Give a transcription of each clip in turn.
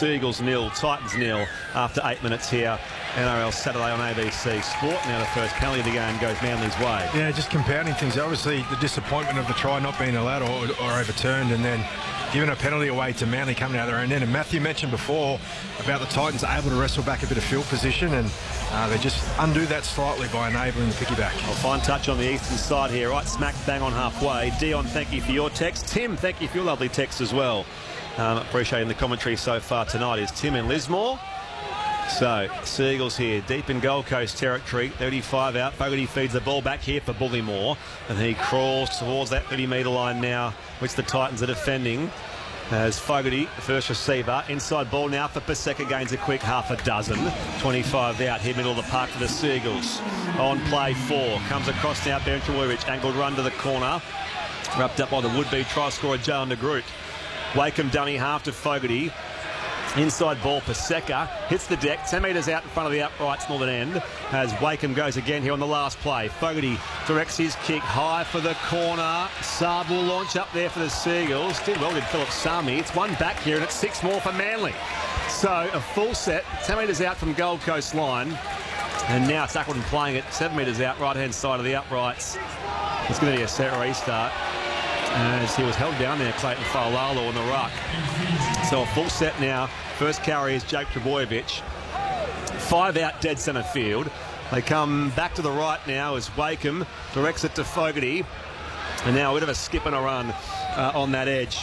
Seagulls 0, Titans 0 after 8 minutes here. NRL Saturday on ABC Sport. Now the first penalty of the game goes Manly's way. Yeah, just compounding things. Obviously, the disappointment of the try not being allowed or overturned, and then giving a penalty away to Manly coming out of their own end. And Matthew mentioned before about the Titans able to wrestle back a bit of field position, and they just undo that slightly by enabling the piggyback. A fine touch on the eastern side here, right smack bang on halfway. Dion, thank you for your text. Tim, thank you for your lovely text as well. Appreciating the commentary so far tonight is Tim in Lismore. So, Seagulls here, deep in Gold Coast territory, 35 out. Fogarty feeds the ball back here for Bullymore, and he crawls towards that 30-metre line now, which the Titans are defending. As Fogarty, first receiver, inside ball now for Paseka, gains a quick half a dozen. 25 out here, middle of the park for the Seagulls. On play 4, comes across now, Benjamin, angled run to the corner. Wrapped up by the would-be try scorer, Jalen de Groot. Wakeham dummy half to Fogarty. Inside ball, Paseka hits the deck, 10 metres out in front of the uprights northern end, as Wakeham goes again here on the last play. Fogarty directs his kick high for the corner. Saab will launch up there for the Seagulls. Did well, did Philip Sami. It's one back here, and it's 6 more for Manly. So a full set, 10 metres out from Gold Coast line, and now Shackleton playing it 7 metres out, right-hand side of the uprights. It's going to be a set restart, as he was held down there, Clayton Faulalo on the ruck. So a full set now. First carry is Jake Trbojevic. 5 out, dead centre field. They come back to the right now as Wakeham directs it to Fogarty. And now a bit of a skip and a run on that edge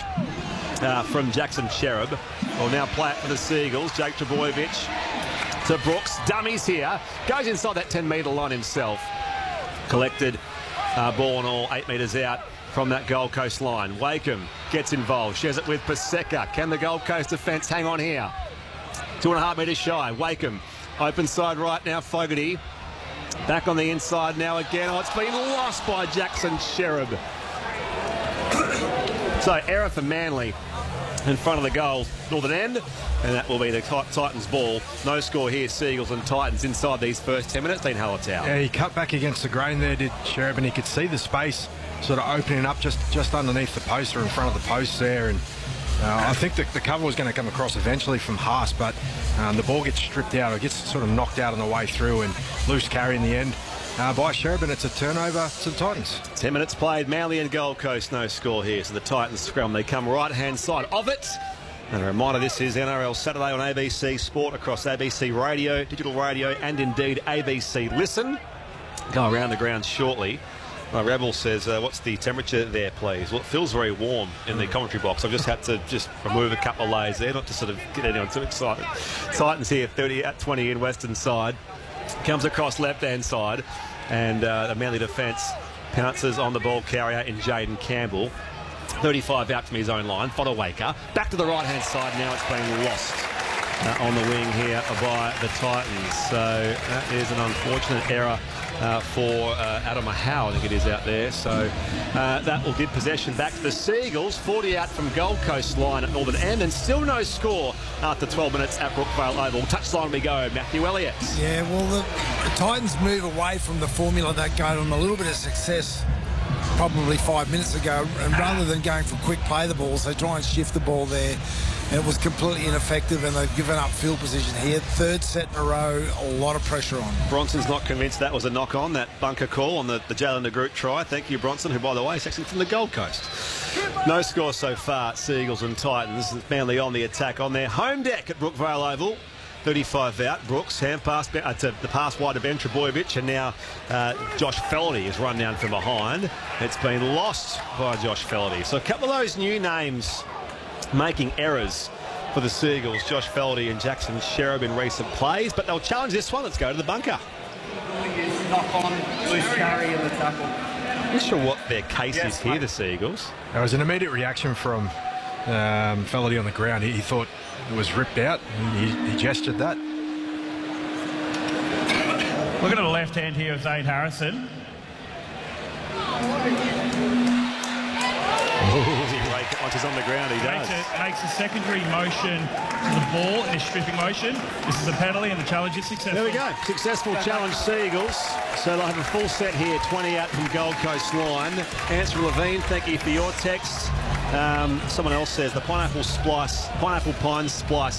from Jackson Cherub. Will now play it for the Seagulls. Jake Trbojevic to Brooks. Dummies here. Goes inside that 10-metre line himself. Collected ball and all 8 metres out from that Gold Coast line. Wakeham gets involved, shares it with Paseka. Can the Gold Coast defence hang on here? 2.5 metres shy. Wakeham, open side right now, Fogarty. Back on the inside now again. Oh, it's been lost by Jackson Cherub. So, error for Manly in front of the goal, northern end, and that will be the Titans ball. No score here, Seagulls and Titans inside these first 10 minutes. Dean Hallertau. Yeah, he cut back against the grain there, did Cherub, and he could see the space sort of opening up just underneath the post or in front of the post there. And I think the cover was going to come across eventually from Haas, but the ball gets stripped out, or gets sort of knocked out on the way through, and loose carry in the end by Cherub, and it's a turnover to the Titans. 10 minutes played, Manly and Gold Coast, no score here. So the Titans scrum, they come right-hand side of it. And a reminder, this is NRL Saturday on ABC Sport across ABC Radio, digital radio, and indeed ABC Listen. Go around the ground shortly. Rebel says, what's the temperature there, please? Well, it feels very warm in the commentary box. I've just had to remove a couple of layers there, not to sort of get anyone too excited. Titans here, 30 at 20 in western side. Comes across left-hand side, and the Manly defence pounces on the ball carrier in Jaden Campbell. 35 out from his own line. Fodawaker back to the right-hand side. Now it's been lost on the wing here by the Titans. So that is an unfortunate error for Adam Howe, I think it is out there. So that will give possession back to the Seagulls. 40 out from Gold Coast line at northern end, and still no score after 12 minutes at Brookvale Oval. Touchline we go, Matthew Elliott. Yeah, well, the Titans move away from the formula that gave them a little bit of success probably 5 minutes ago, and rather than going for quick play the balls, they try and shift the ball there. And it was completely ineffective, and they've given up field position here. Third set in a row, a lot of pressure on. Bronson's not convinced that was a knock-on, that bunker call on the Jalen de Groot try. Thank you, Bronson, who, by the way, is actually from the Gold Coast. No score so far, Seagulls and Titans. Manly on the attack on their home deck at Brookvale Oval. 35 out. Brooks, hand pass to the pass wide to Ben Trbojevic, and now Josh Feldy is run down from behind. It's been lost by Josh Feldy. So a couple of those new names making errors for the Seagulls, Josh Feldy and Jackson Cherub in recent plays, but they'll challenge this one. Let's go to the bunker. Knock on, loose carry in the tackle. Not sure what their case is here, the Seagulls. There was an immediate reaction from Feldy on the ground. He thought it was ripped out. He gestured that. Look at the left hand here of Zane Harrison. Once he's on the ground, he does. Makes a secondary motion to the ball in a stripping motion. This is a penalty, and the challenge is successful. There we go. Successful challenge, Seagulls. So they'll have a full set here, 20 out from Gold Coast line. Answer Levine, thank you for your text. Someone else says the pineapple pine splice